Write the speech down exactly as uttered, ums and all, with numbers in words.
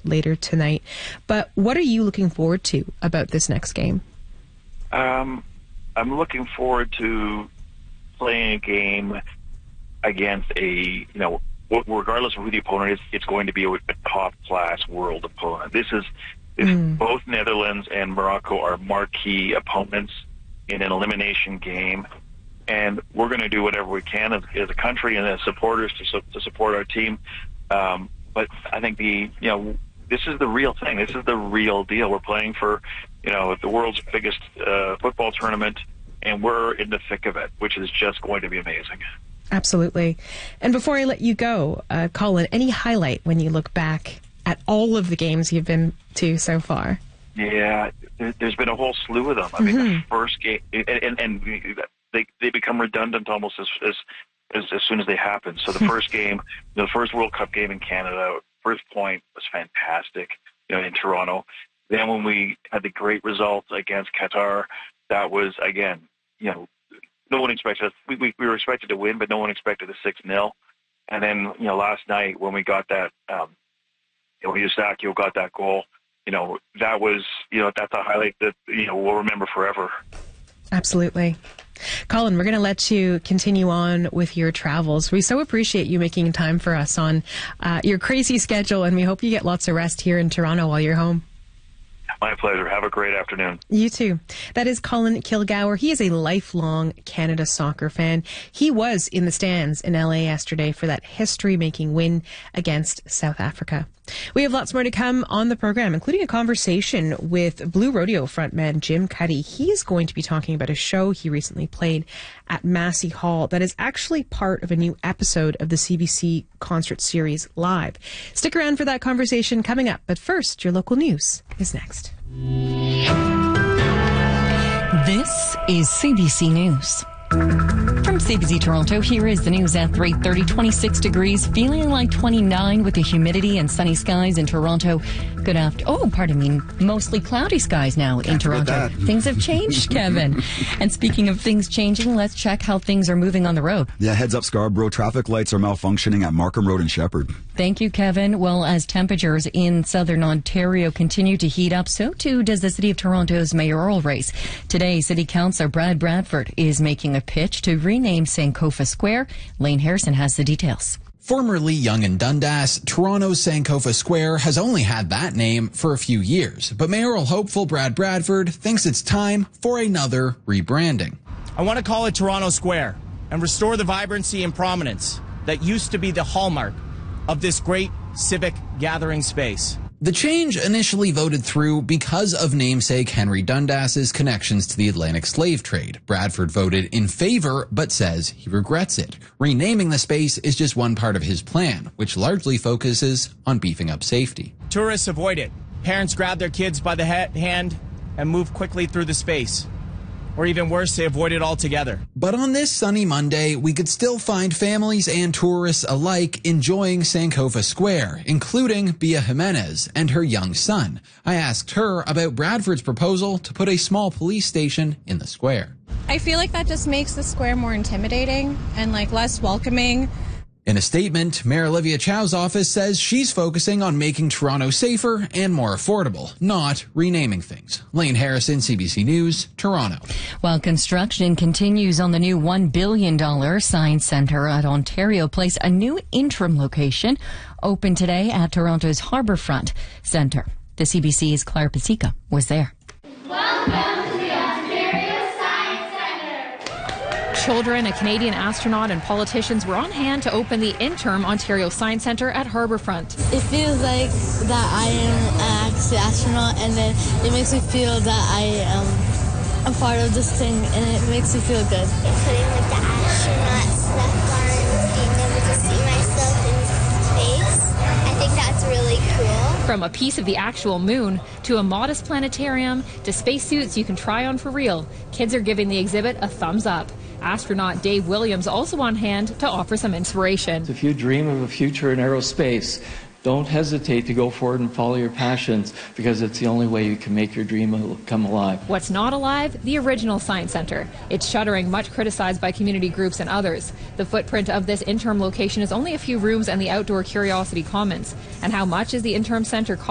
later tonight. But what are you looking forward to about this next game? Um, I'm looking forward to playing a game against a, you know, regardless of who the opponent is, it's going to be a, a top-class world opponent. This is, this, mm. both Netherlands and Morocco are marquee opponents in an elimination game, and we're going to do whatever we can as, as a country and as supporters to, to support our team. Um, but I think the, you know, this is the real thing. This is the real deal. We're playing for, you know, the world's biggest uh, football tournament, and we're in the thick of it, which is just going to be amazing. Absolutely. And before I let you go, uh, Colin, any highlight when you look back at all of the games you've been to so far? Yeah, there's been a whole slew of them. I mean, mm-hmm. the first game, and, and, and they they become redundant almost as, as as as soon as they happen. So the first game, the first World Cup game in Canada, first point was fantastic, you know, in Toronto. Then when we had the great result against Qatar, that was, again, you know, no one expected us. We, we, we were expected to win, but no one expected a six nil. And then, you know, last night when we got that, um, you know, Eustáquio got that goal, you know, that was, you know, that's a highlight that, you know, we'll remember forever. Absolutely. Colin, we're going to let you continue on with your travels. We so appreciate you making time for us on uh, your crazy schedule, and we hope you get lots of rest here in Toronto while you're home. My pleasure. Have a great afternoon. You too. That is Colin Kilgour. He is a lifelong Canada soccer fan. He was in the stands in L A yesterday for that history-making win against South Africa. We have lots more to come on the program, including a conversation with Blue Rodeo frontman Jim Cuddy. He is going to be talking about a show he recently played at Massey Hall that is actually part of a new episode of the C B C concert series Live. Stick around for that conversation coming up. But first, your local news is next. This is C B C News. From C B C Toronto, here is the news at three thirty. twenty-six degrees, feeling like twenty-nine with the humidity and sunny skies in Toronto. Good after. Oh, pardon me. Mostly cloudy skies now in Toronto. Things have changed, Kevin. And speaking of things changing, let's check how things are moving on the road. Yeah, heads up, Scarborough. Traffic lights are malfunctioning at Markham Road and Shepherd. Thank you, Kevin. Well, as temperatures in southern Ontario continue to heat up, so too does the City of Toronto's mayoral race. Today, City Councillor Brad Bradford is making a pitch to rename Sankofa Square. Lane Harrison has the details. Formerly Yonge and Dundas, Toronto's Sankofa Square has only had that name for a few years, but mayoral hopeful Brad Bradford thinks it's time for another rebranding. I want to call it Toronto Square and restore the vibrancy and prominence that used to be the hallmark of this great civic gathering space. The change initially voted through because of namesake Henry Dundas's connections to the Atlantic slave trade. Bradford voted in favor, but says he regrets it. Renaming the space is just one part of his plan, which largely focuses on beefing up safety. Tourists avoid it. Parents grab their kids by the ha- hand and move quickly through the space. Or even worse, they avoid it altogether. But on this sunny Monday, we could still find families and tourists alike enjoying Sankofa Square, including Bia Jimenez and her young son. I asked her about Bradford's proposal to put a small police station in the square. I feel like that just makes the square more intimidating and like less welcoming. In a statement, Mayor Olivia Chow's office says she's focusing on making Toronto safer and more affordable, not renaming things. Lane Harrison, C B C News, Toronto. While construction continues on the new one billion dollars Science Centre at Ontario Place, a new interim location opened today at Toronto's Harbourfront Centre. The C B C's Claire Pasica was there. Welcome. Children, a Canadian astronaut, and politicians were on hand to open the interim Ontario Science Centre at Harbourfront. It feels like that I am an actual astronaut, and then it makes me feel that I am a part of this thing, and it makes me feel good. Putting like the astronaut stuff on, being able to see myself in space, I think that's really cool. From a piece of the actual moon to a modest planetarium to spacesuits you can try on for real, kids are giving the exhibit a thumbs up. Astronaut Dave Williams also on hand to offer some inspiration. If you dream of a future in aerospace, don't hesitate to go forward and follow your passions, because it's the only way you can make your dream come alive. What's not alive? The original Science Centre. It's shuttering, much criticized by community groups and others. The footprint of this interim location is only a few rooms and the outdoor Curiosity Commons. And how much is the interim centre